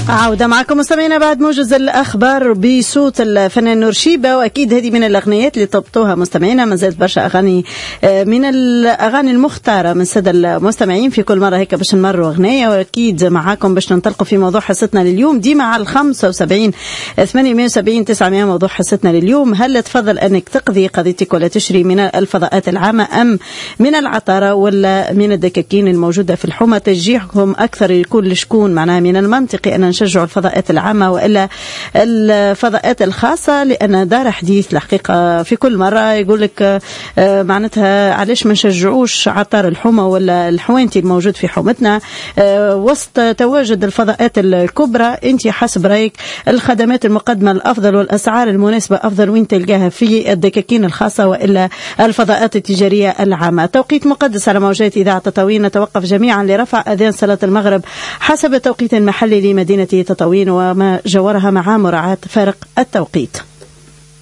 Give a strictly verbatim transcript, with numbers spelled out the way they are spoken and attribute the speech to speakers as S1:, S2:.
S1: عودة معكم مستمعينا بعد موجز الأخبار بصوت الفنان نور شيبة. وأكيد هذه من الأغنيات اللي طبطوها مستمعينا، ما زالت برشا أغاني من الأغاني المختارة من سادة المستمعين في كل مرة هيك باش نمروا أغنية. وأكيد معاكم باش ننطلقوا في موضوع حصتنا لليوم ديما على الخمسة وسبعين ثمانمائة وسبعين تسعمائة. موضوع حصتنا لليوم: هل تفضل أنك تقضي قضيتك ولا تشري من الفضاءات العامة أم من العطارة ولا من الدكاكين الموجودة في الحومة؟ تشجيعكم أكثر يكون لشكون؟ معناها من المنطقي أن نشجع الفضاءات العامة وإلا الفضاءات الخاصة؟ لأن دار حديث الحقيقة في كل مرة يقول لك معناتها علاش ما نشجعوش عطار الحومة ولا الحوانتي الموجود في حومتنا وسط تواجد الفضاءات الكبرى؟ انت حسب رأيك الخدمات المقدمة الأفضل والأسعار المناسبة أفضل وين تلقاها في الدكاكين الخاصة وإلا الفضاءات التجارية العامة؟ توقيت مقدس على موجات إذاعة تطاوين. نتوقف جميعا لرفع أذان صلاة المغرب حسب التوقيت المحلي لمدينة تطاوين وما جاورها مع مراعاة فارق التوقيت.